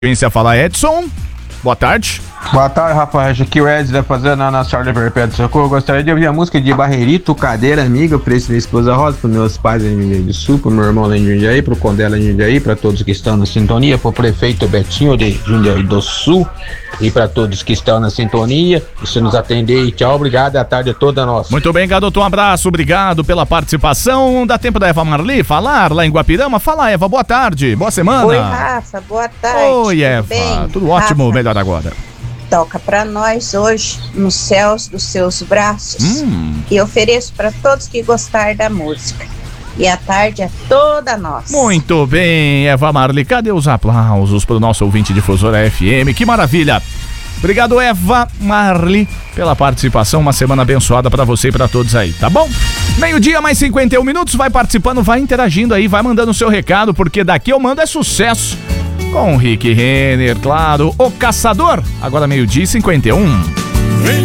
Fala, Edson. Boa tarde. Boa tarde, rapaz. Aqui o Edson da Fazenda na Sorte Perpétua Socorro. Gostaria de ouvir a música de Barreirito, Cadeira Amiga, pra minha esposa Rosa, pros meus pais em Jundiaí do Sul, pro meu irmão lá em Jundiaí, pro Condela em Jundiaí, pra todos que estão na sintonia, pro prefeito Betinho de Jundiaí do Sul e pra todos que estão na sintonia. Isso nos atender e tchau, obrigado, a tarde toda nossa. Muito bem, garoto, um abraço, obrigado pela participação. Dá tempo da Eva Marli falar lá em Guapirama? Fala, Eva, boa tarde, boa semana. Oi, Rafa, boa tarde. Oi, Eva, bem? tudo ótimo, Rafa, melhor agora. toca pra nós hoje nos céus dos seus braços e ofereço pra todos que gostar da música. E a tarde é toda nossa. Muito bem, Eva Marli, cadê os aplausos pro nosso ouvinte difusora FM? Que maravilha! Obrigado, Eva Marli, pela participação. Uma semana abençoada pra você e pra todos aí, tá bom? 12:00 mais 51 minutos, vai participando, vai interagindo aí, vai mandando o seu recado, porque daqui eu mando é sucesso. Com o Rick Renner, claro, o Caçador, agora 12:51.